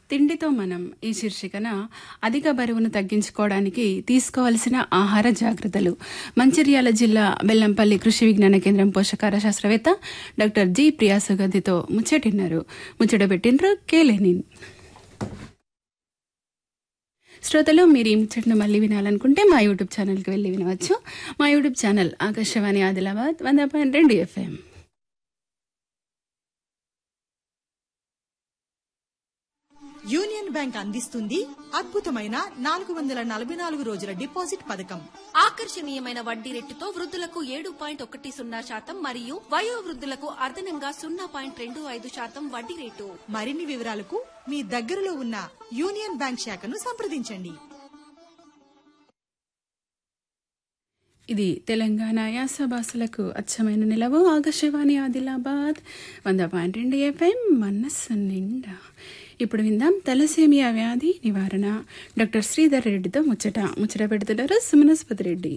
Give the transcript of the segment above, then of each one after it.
తిండితో మనం ఈ శీర్షికన అధిక బరువును తగ్గించుకోవడానికి తీసుకోవలసిన ఆహార జాగ్రత్తలు. మంచిర్యాల జిల్లా బెల్లంపల్లి కృషి విజ్ఞాన కేంద్రం పోషకాహార శాస్త్రవేత్త డాక్టర్ జి ప్రియా సుగంధితో ముచ్చటబెట్టిండ్రు కేలేనిన్. శ్రోతలు, మీరు ఈ ముచ్చటను మళ్ళీ వినాలనుకుంటే మా యూట్యూబ్ ఛానల్కి వెళ్ళి వినవచ్చు. మా YouTube channel Akashvani Adilabad 100.2 FM. Union bank అందిస్తుంది అద్భుతమైన 444 రోజుల డిపాజిట్ పథకం. ఆకర్షణీయమైన వడ్డీ రేటుతో వృద్ధులకు 7.10% మరియు వయోవృద్ధులకు అదనంగా 0.25% వడ్డీ రేటు. మరిన్ని వివరాలకు మీ దగ్గరలో ఉన్న యూనియన్ బ్యాంక్ శాఖను సంప్రదించండి. ఇది తెలంగాణ యాస భాషలకు అచ్చమైన నిలవు. ఆకాశవాణి ఆదిలాబాద్ 100.2 FM మనస్సు నిండా. ఇప్పుడు విందాం తలసేమియా వ్యాధి నివారణ. డాక్టర్ శ్రీధర్ రెడ్డితో ముచ్చట పెడుతున్నారు సుమనస్పతి రెడ్డి.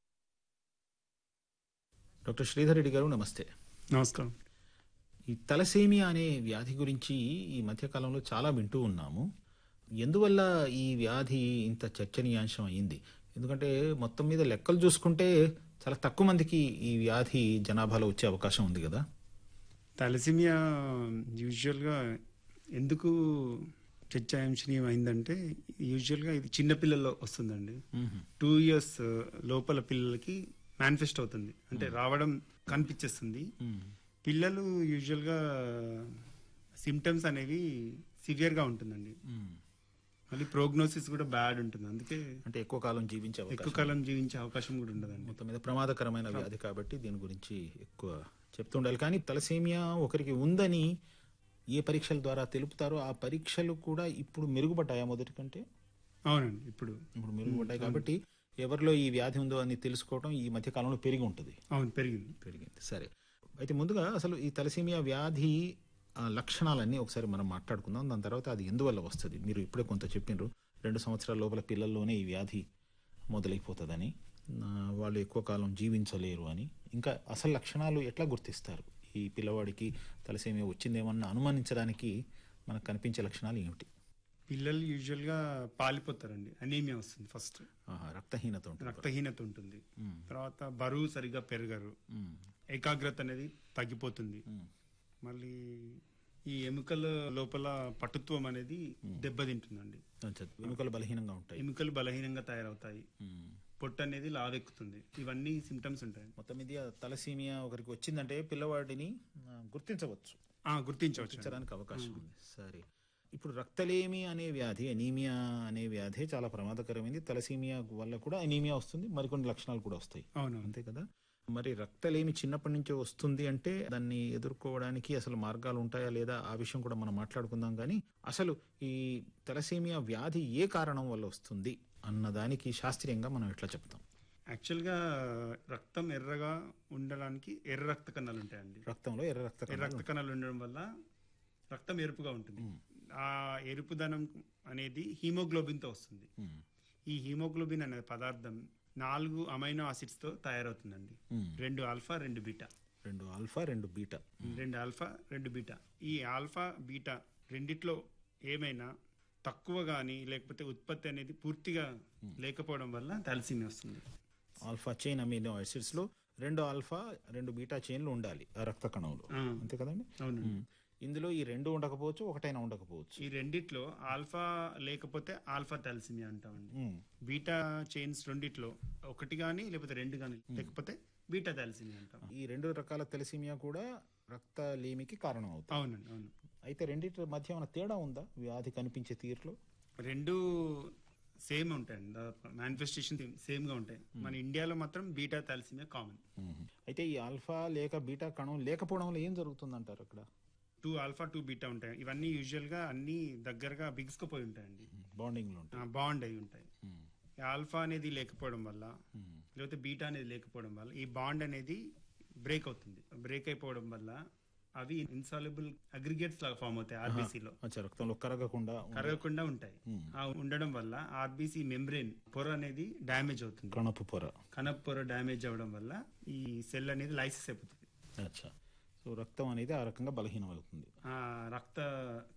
డాక్టర్ శ్రీధర్ రెడ్డి గారు నమస్తే. నమస్కారం. ఈ తలసేమియా అనే వ్యాధి గురించి ఈ మధ్యకాలంలో చాలా వింటూ ఉన్నాము. ఎందువల్ల ఈ వ్యాధి ఇంత చర్చనీయాంశం అయింది? ఎందుకంటే మొత్తం మీద లెక్కలు చూసుకుంటే చాలా తక్కువ మందికి ఈ వ్యాధి జనాభాలో వచ్చే అవకాశం ఉంది కదా. తలసేమియా యూజువల్గా ఎందుకు చర్చాంశనీయం అయిందంటే యూజువల్గా ఇది చిన్నపిల్లల్లో వస్తుందండి. 2 years లోపల పిల్లలకి మేనిఫెస్ట్ అవుతుంది, అంటే రావడం కనిపించేస్తుంది. పిల్లలు యూజువల్గా సిమ్టమ్స్ అనేవి సివియర్గా ఉంటుందండి. మళ్ళీ ప్రోగ్నోసిస్ కూడా బ్యాడ్ ఉంటుంది. అందుకే అంటే ఎక్కువ కాలం జీవించే అవకాశం కూడా ఉండదండి. మొత్తం మీద ప్రమాదకరమైన వ్యాధి కాబట్టి దీని గురించి ఎక్కువ చెప్తుండాలి. కానీ తలసేమియా ఒకరికి ఉందని ఏ పరీక్షల ద్వారా తెలుపుతారో ఆ పరీక్షలు కూడా ఇప్పుడు మెరుగుపడ్డాయా మొదటి కంటే? అవునండి, ఇప్పుడు మెరుగుపడ్డాయి. కాబట్టి ఎవరిలో ఈ వ్యాధి ఉందో అని తెలుసుకోవడం ఈ మధ్య కాలంలో పెరిగి ఉంటుంది. అవును, పెరిగింది. సరే, అయితే ముందుగా అసలు ఈ తలసేమియా వ్యాధి లక్షణాలన్నీ ఒకసారి మనం మాట్లాడుకుందాం. దాని తర్వాత అది ఎందువల్ల వస్తుంది. మీరు ఇప్పుడే కొంత చెప్పినారు, 2 సంవత్సరాల లోపల పిల్లల్లోనే ఈ వ్యాధి మొదలైపోతుందని, వాళ్ళు ఎక్కువ కాలం జీవించలేరు అని. ఇంకా అసలు లక్షణాలు ఎట్లా గుర్తిస్తారు? ఈ పిల్లవాడికి తలసేమియా వచ్చిందేమన్నా అనుమానించడానికి మనకు కనిపించే లక్షణాలు ఏమిటి? పిల్లలు యూజువల్గా పాలిపోతారండి, అనీమియా వస్తుంది ఫస్ట్. రక్తహీనత ఉంటుంది. తర్వాత బరువు సరిగా పెరగరు, ఏకాగ్రత అనేది తగ్గిపోతుంది. మళ్ళీ ఈ ఎముకల లోపల పటుత్వం అనేది దెబ్బతింటుందండి. ఎముకలు బలహీనంగా తయారవుతాయి, పొట్టు అనేది లావెక్కుతుంది. ఇవన్నీ సిమ్టమ్స్ ఉంటాయి. మొత్తం మీద తలసేమియా ఒకరికి వచ్చిందంటే పిల్లవాడిని గుర్తించడానికి అవకాశం ఉంది. సరే, ఇప్పుడు రక్తలేమి అనే వ్యాధి, అనీమియా అనే వ్యాధి చాలా ప్రమాదకరమైంది. తలసేమియా వల్ల కూడా అనీమియా వస్తుంది, మరికొన్ని లక్షణాలు కూడా వస్తాయి. అవును, అంతే కదా. మరి రక్తలేమి చిన్నప్పటి నుంచే వస్తుంది అంటే దాన్ని ఎదుర్కోవడానికి అసలు మార్గాలు ఉంటాయా లేదా, ఆ విషయం కూడా మనం మాట్లాడుకుందాం. కానీ అసలు ఈ తలసేమియా వ్యాధి ఏ కారణం వల్ల వస్తుంది అన్నదానికి శాస్త్రీయంగా మనం ఎట్లా చెప్తాం? యాక్చువల్గా రక్తం ఎర్రగా ఉండడానికి ఎర్ర రక్త కణాలు ఉంటాయండి. రక్తంలో ఎర్ర రక్త కణాలు ఉండడం వల్ల రక్తం ఎరుపుగా ఉంటుంది. ఆ ఎరుపుదనం అనేది హీమోగ్లోబిన్ తో వస్తుంది. ఈ హీమోగ్లోబిన్ అనే పదార్థం 4 అమైనో ఆసిడ్స్ తో తయారవుతుందండి. 2 ఆల్ఫా 2 బీటా. ఈ ఆల్ఫా బీటా రెండిట్లో ఏమైనా తక్కువ గానీ లేకపోతే ఉత్పత్తి అనేది పూర్తిగా లేకపోవడం వల్ల తలసేమియా వస్తుంది. ఆల్ఫా చైన్ అమైనో ఆసిడ్స్ లో 2 ఆల్ఫా 2 బీటా చైన్లు ఉండాలి ఆ రక్త కణంలో, అంతే కదండి? అవును. ఇందులో ఈ 2 ఉండకపోవచ్చు, ఒకటైనా ఉండకపోవచ్చు. ఈ రెండిట్లో ఆల్ఫా లేకపోతే ఆల్ఫా తలసేమియా అంటామండి. బీటా చైన్స్ రెండిట్లో ఒకటి గానీ లేకపోతే 2 గానీ లేకపోతే బీటా తలసేమియా అంటాం. ఈ 2 రకాల తలసేమియా కూడా రక్తలేమికి కారణం అవుతుంది. అవునండి, అవును. అయితే రెండింటి మధ్య ఏమైనా తేడా ఉందా వ్యాధి కనిపించే తీరులో? 2 సేమ్ ఉంటాయండి, మేనిఫెస్టేషన్ సేమ్ గా ఉంటాయి. మన ఇండియాలో మాత్రం బీటా తలసేమియా కామన్. అయితే ఈ ఆల్ఫా లేక బీటా కణం లేకపోవడం వల్ల ఏం జరుగుతుంది అంటారు? అక్కడ 2 ఆల్ఫా 2 బీటా ఉంటాయి. ఇవన్నీ యూజువల్ గా అన్ని దగ్గరగా బిగుసుకుపోయి ఉంటాయండి, బాండ్ అయి ఉంటాయి. ఆల్ఫా అనేది లేకపోవడం వల్ల లేకపోతే బీటా అనేది లేకపోవడం వల్ల ఈ బాండ్ అనేది బ్రేక్ అవుతుంది. బ్రేక్ అయిపోవడం వల్ల అవి ఇన్సాల్యుబుల్ అగ్రిగేట్స్ లాగా ఫామ్ అవుతాయి ఆర్బీసీలో. రక్తంలో కరగకుండా ఉంటాయి. ఆ ఉండడం వల్ల ఆర్బీసీ మెంబ్రెయిన్ పొర అనేది డ్యామేజ్ అవుతుంది. కణపు పొర డ్యామేజ్ అవడం వల్ల ఈ సెల్ అనేది లైసిస్ అయిపోతుంది. సో రక్తం అనేది ఆ రకంగా బలహీనం అవుతుంది. రక్త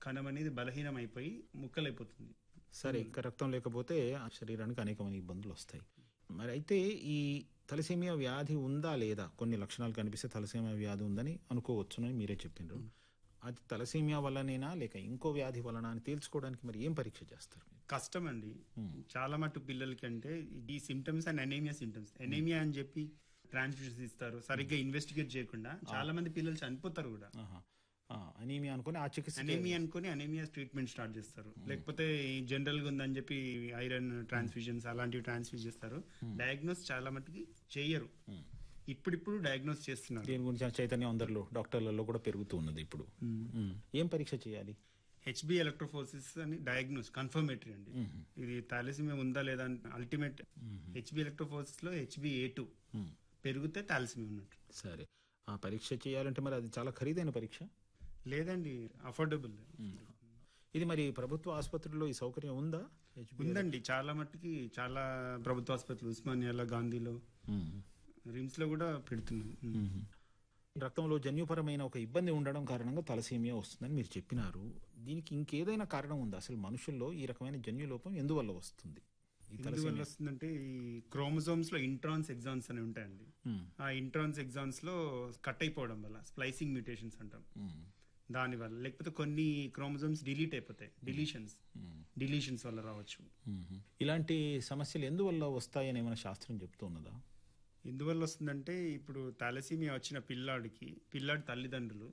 కణం అనేది బలహీనం అయిపోయి ముక్కలైపోతుంది. సరే, ఇంకా రక్తం లేకపోతే ఆ శరీరానికి అనేకమైన ఇబ్బందులు వస్తాయి. మరి అయితే ఈ తలసేమియా వ్యాధి ఉందా లేదా, కొన్ని లక్షణాలు కనిపిస్తే తలసేమియా వ్యాధి ఉందని అనుకోవచ్చునని మీరే చెప్పిండ్రు. అది తలసేమియా వల్లనేనా లేక ఇంకో వ్యాధి వలన అని తేల్చుకోవడానికి మరి ఏం పరీక్ష చేస్తారు? కష్టం అండి చాలా మటు పిల్లలకి. అంటే ఈ symptoms and anaemia symptoms, anaemia అని చెప్పి ట్రాన్స్ఫ్యూషన్స్ ఇస్తారు, సరిగ్గా ఇన్వెస్టిగేట్ చేయకుండా చాలా మంది పిల్లలు చనిపోతారు కూడా. అనీమియా అనుకుని ఆ చికిత్స అనేమియా అనుకుని అనేమియా ట్రీట్మెంట్ స్టార్ట్ చేస్తారు. లేకపోతే జనరల్ గా ఉందని చెప్పి ఐరన్ ట్రాన్స్ఫ్యూజన్స్ అలాంటివి ట్రాన్స్ఫ్యూజ్ చేస్తారు. డయాగ్నోస్ చాలా మటుకి చెయ్యరు, ఇప్పుడిప్పుడు డయాగ్నోస్ చేస్తున్నారు. దీని గురించి చైతన్యం అందరిలో డాక్టర్లలో కూడా పెరుగుతూ ఉన్నది ఇప్పుడు. ఏం పరీక్ష చేయాలి? హెచ్బి ఎలక్ట్రోఫోసిస్ అని డయాగ్నోస్ కన్ఫర్మేటరీ అండి. ఇది థాలసీమియా ఉందా లేదా అల్టిమేట్ హెచ్బి ఎలక్ట్రోఫోసిస్ లో HbA2 పెరిగితే థాలసీమియా ఉన్నట్టు. సరే, ఆ పరీక్ష చేయాలంటే మరి అది చాలా ఖరీదైన పరీక్ష లేదండి, అఫోర్డబుల్. ఇది మరి ప్రభుత్వ ఆసుపత్రిలో ఈ సౌకర్యం ఉందా? ఉందండి, చాలా మట్టుకి చాలా ప్రభుత్వ ఆసుపత్రులు, ఉస్మానియాలో, గాంధీలో, రిమ్స్ లో కూడా పెడుతున్నాం. రక్తంలో జన్యుపరమైన ఒక ఇబ్బంది ఉండడం కారణంగా తలసేమియా వస్తుందని మీరు చెప్పినారు. దీనికి ఇంకేదైనా కారణం ఉందా? అసలు మనుషుల్లో ఈ రకమైన జన్యు లోపం ఎందువల్ల వస్తుంది? ఎందువల్ల వస్తుందంటే ఈ క్రోమోజోమ్స్ లో ఇంట్రాన్స్ ఎగ్జాన్స్ అని ఉంటాయండి. ఆ ఇంట్రాన్స్ ఎగ్జాన్స్ లో కట్ అయిపోవడం వల్ల స్ప్లైసింగ్ మ్యూటేషన్స్ అంటాం, దాని వల్ల. లేకపోతే కొన్ని క్రోమోజోమ్స్ డిలీట్ అయిపోతాయి, డిలీషన్స్ వల్ల రావచ్చు. ఇలాంటి సమస్యలు ఎందువల్ల వస్తాయని ఏమైనా శాస్త్రం చెప్తున్నదా? ఎందువల్ల వస్తుందంటే ఇప్పుడు థాలసీమియా వచ్చిన పిల్లాడి తల్లిదండ్రులు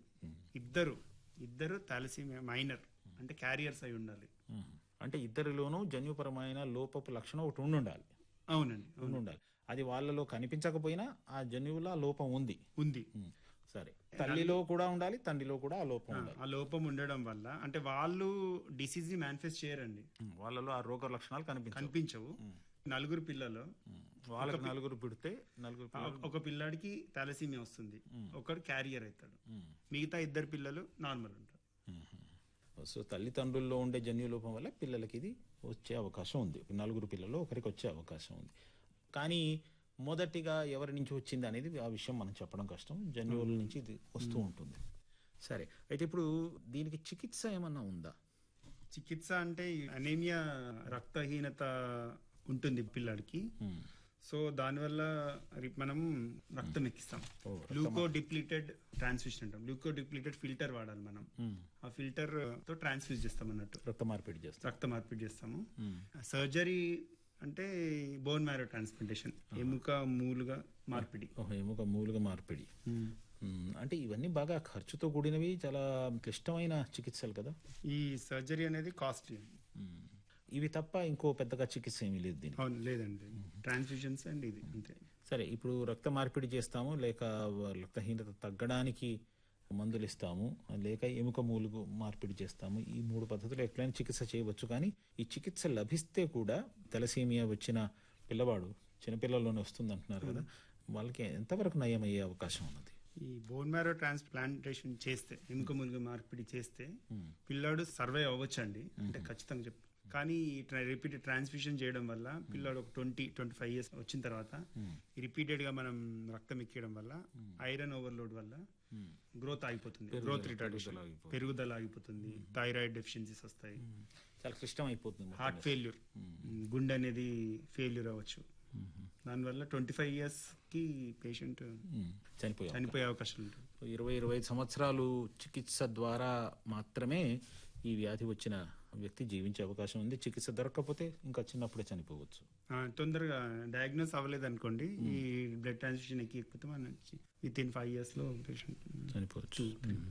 ఇద్దరు థాలసీమియా మైనర్ అంటే క్యారియర్స్ అయి ఉండాలి. అంటే ఇద్దరిలోనూ జన్యుపరమైన లోపపు లక్షణం ఒకటి ఉండాలి. అవునండి, ఉండాలి. అది వాళ్ళలో కనిపించకపోయినా ఆ జన్యువుల లోపం ఉంది. సరే, తల్లిలో కూడా ఉండాలి, తండ్రిలో కూడా ఆ లోపం ఉండాలి. ఆ లోపం ఉండడం వల్ల అంటే వాళ్ళు డిసీజ్ ని మేనిఫెస్ట్ చేయరండి, వాళ్ళలో ఆ రోగ లక్షణాలు కనిపించవు. నలుగురు పిల్లలు, వాళ్ళకి నలుగురు పుడితే ఒక పిల్లాడికి థాలసీమియా వస్తుంది, ఒకడు క్యారియర్ అవుతాడు, మిగతా ఇద్దరు పిల్లలు నార్మల్ ఉంటారు. సో తల్లిదండ్రుల్లో ఉండే జన్యు లోపం వల్ల పిల్లలకి ఇది వచ్చే అవకాశం ఉంది. నలుగురు పిల్లల్లో ఒకరికి వచ్చే అవకాశం ఉంది. కానీ మొదటిగా ఎవరి నుంచి వచ్చింది అనేది ఆ విషయం మనం చెప్పడం కష్టం. జన్యువుల నుంచి ఇది వస్తూ ఉంటుంది. సరే, అయితే ఇప్పుడు దీనికి చికిత్స ఏమన్నా ఉందా? చికిత్స అంటే అనేమియా రక్తహీనత ఉంటుంది పిల్లాడికి. సో దానివల్ల మనం రక్తం ఎక్కిస్తాం, గ్లూకో డిప్లీటెడ్ ట్రాన్స్ఫ్యూషన్ అంటాం. గ్లూకో డిప్లీటెడ్ ఫిల్టర్ వాడాలి మనం. ఆ ఫిల్టర్ తో ట్రాన్స్ఫ్యూజ్ చేస్తాం అన్నట్టు, రక్త మార్పిడి చేస్తాము. సర్జరీ అంటే బోన్ మ్యారో ట్రాన్స్ప్లాంటేషన్, ఎముక మూలుగా మార్పిడి. అంటే ఇవన్నీ బాగా ఖర్చుతో కూడినవి, చాలా క్లిష్టమైన చికిత్సలు కదా. ఈ సర్జరీ అనేది కాస్ట్లీ. ఇవి తప్ప ఇంకో పెద్దగా చికిత్స ఏమీ లేదు దీనికి? లేదండి, ట్రాన్స్ఫ్యూజన్స్ అండ్ ఇది అంతే. సరే, ఇప్పుడు రక్త మార్పిడి చేస్తాము, లేక రక్తహీనత తగ్గడానికి మందులు ఇస్తాము, లేక ఎముక మూలుగు మార్పిడి చేస్తాము. ఈ 3 పద్ధతులు ఎట్లయినా చికిత్స చేయవచ్చు. కానీ ఈ చికిత్స లభిస్తే కూడా తలసేమియా వచ్చిన పిల్లవాడు చిన్నపిల్లల్లోనే వస్తుంది అంటున్నారు కదా, వాళ్ళకి ఎంతవరకు నయం అయ్యే అవకాశం ఉన్నది? ఈ బోన్ మ్యారో ట్రాన్స్ప్లాంటేషన్ చేస్తే, ఎముక మూలుగు మార్పిడి చేస్తే పిల్లాడు సర్వైవ్ అవ్వచ్చండి, అంటే ఖచ్చితంగా చెప్పి. కానీ రిపీటెడ్ ట్రాన్స్ఫ్యూషన్ చేయడం వల్ల పిల్లాడు ఒక 20-25 years వచ్చిన తర్వాత రిపీటెడ్ గా మనం రక్తం ఎక్కడం వల్ల ఐరన్ ఓవర్లోడ్ వల్ల గ్రోత్ ఆగిపోతుంది, గ్రోత్ రిటార్డేషన్, పెరుగుదల ఆగిపోతుంది, థైరాయిడ్ డెఫిషియన్సీస్ వస్తాయి, చాలా క్లిష్టం అయిపోతుంది, హార్ట్ ఫెయిల్యూర్, గుండె అనేది ఫెయిల్యూర్ అవ్వచ్చు. దానివల్ల 25 years కి పేషెంట్ చనిపోయే అవకాశాలు ఉంటాయి. 20-25 సంవత్సరాలు చికిత్స ద్వారా మాత్రమే ఈ వ్యాధి వచ్చిన వ్యక్తి జీవించే అవకాశం ఉంది. చికిత్స దొరకకపోతే ఇంకా చిన్నప్పుడే చనిపోవచ్చు. తొందరగా డయాగ్నోస్ అవ్వలేదు అనుకోండి, ఈ బ్లడ్ ట్రాన్స్ఫ్యూషన్ ఎక్కిపోతే మనం వితిన్ 5 years లో పేషెంట్ చనిపోవచ్చు.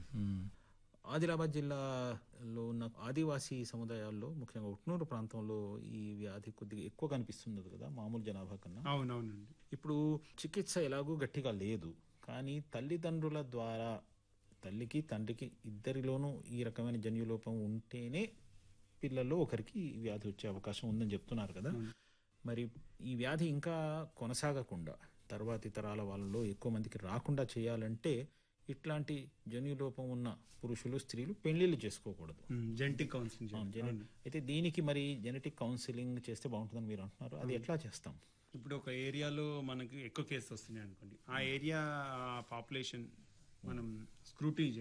ఆదిలాబాద్ జిల్లాలో ఉన్న ఆదివాసీ సముదాయాల్లో, ముఖ్యంగా ఉట్నూరు ప్రాంతంలో ఈ వ్యాధి కొద్దిగా ఎక్కువ కనిపిస్తున్నది కదా మామూలు జనాభా కన్నా. అవునవునండి. ఇప్పుడు చికిత్స ఎలాగూ గట్టిగా లేదు, కానీ తల్లిదండ్రుల ద్వారా తల్లికి తండ్రికి ఇద్దరిలోనూ ఈ రకమైన జన్యులోపం ఉంటేనే పిల్లల్లో ఒకరికి ఈ వ్యాధి వచ్చే అవకాశం ఉందని చెప్తున్నారు కదా. మరి ఈ వ్యాధి ఇంకా కొనసాగకుండా తర్వాతి తరాల వాళ్ళలో ఎక్కువ మందికి రాకుండా చేయాలంటే ఇట్లాంటి జన్యులోపం ఉన్న పురుషులు, స్త్రీలు పెళ్లిళ్ళు చేసుకోకూడదు. Genetic counselling. అయితే దీనికి మరి జెనెటిక్ కౌన్సిలింగ్ చేస్తే బాగుంటుందని మీరు అంటున్నారు. అది ఎట్లా చేస్తాం? ఇప్పుడు ఒక ఏరియాలో మనకి ఎక్కువ కేసులు వస్తున్నాయి అనుకోండి, ఆ ఏరియా పాపులేషన్ మనం స్క్రూటినీ చేయాలండి.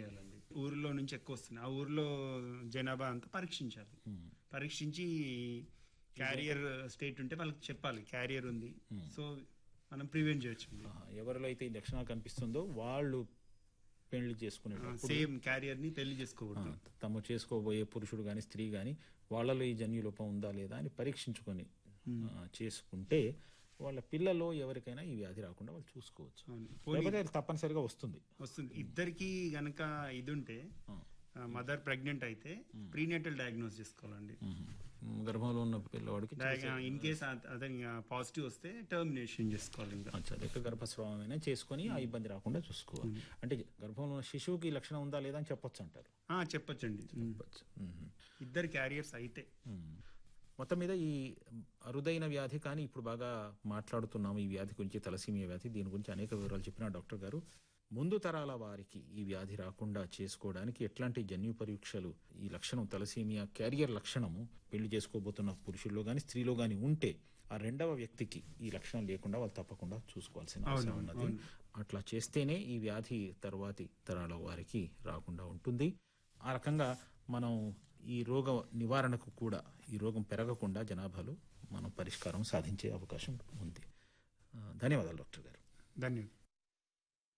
ఊరిలో నుంచి ఎక్కువ వస్తుంది, ఆ ఊర్లో జనాభా అంతా పరీక్షించాలి. పరీక్షించి క్యారియర్ స్టేట్ ఉంటే వాళ్ళకి చెప్పాలి క్యారియర్ ఉంది, సో మనం ప్రివెంట్ చేయొచ్చు. ఎవరిలో అయితే ఈ లక్షణాలు కనిపిస్తుందో వాళ్ళు పెళ్లి చేసుకునే సేమ్ క్యారియర్ ని పెళ్లి చేసుకోకూడదు. తమ చేసుకోబోయే పురుషుడు గాని స్త్రీ గాని వాళ్ళలో ఈ జన్యు లోపం ఉందా లేదా అని పరీక్షించుకొని చేసుకుంటే వాళ్ళ పిల్లలో ఎవరికైనా ఈ వ్యాధి రాకుండా వాళ్ళు చూసుకోవచ్చు. లేకపోతే అది తప్పనిసరిగా వస్తుంది. ఇద్దరికి గనక ఇది ఉంటే మదర్ ప్రెగ్నెంట్ అయితే ప్రీనేటల్ డయాగ్నోస్ చేసుకోవాలండి. గర్భంలో ఉన్న పిల్లవాడికి ఇన్ కేస్ అతని పాజిటివ్ వస్తే టర్మినేషన్ చేసుకోవాలి. ఇంకా గర్భస్రావమైనా చేసుకొని ఆ ఇబ్బంది రాకుండా చూసుకోవాలి. అంటే గర్భంలో ఉన్న శిశువుకి లక్షణం ఉందా లేదా అని చెప్పొచ్చు అంటారు. చెప్పొచ్చండి, ఇద్దరు క్యారియర్స్ అయితే. మొత్తం మీద ఈ అరుదైన వ్యాధి కానీ ఇప్పుడు బాగా మాట్లాడుతున్నాము ఈ వ్యాధి గురించి, తలసీమియా వ్యాధి, దీని గురించి అనేక వివరాలు చెప్పిన డాక్టర్ గారు, ముందు తరాల వారికి ఈ వ్యాధి రాకుండా చేసుకోవడానికి ఎట్లాంటి జన్యు పరీక్షలు, ఈ లక్షణం తలసీమియా క్యారియర్ లక్షణము పెళ్లి చేసుకోబోతున్న పురుషుల్లో కానీ స్త్రీలో కానీ ఉంటే ఆ రెండవ వ్యక్తికి ఈ లక్షణం లేకుండా వాళ్ళు తప్పకుండా చూసుకోవాల్సిన అవసరం ఉన్నది. అట్లా చేస్తేనే ఈ వ్యాధి తర్వాతి తరాల వారికి రాకుండా ఉంటుంది. ఆ రకంగా మనం ఈ రోగ నివారణకు కూడా, ఈ రోగం పెరగకుండా జనాభాలో మనం పరిష్కారం సాధించే అవకాశం ఉంది. ధన్యవాదాలు డాక్టర్ గారు. ధన్యవాదాలు.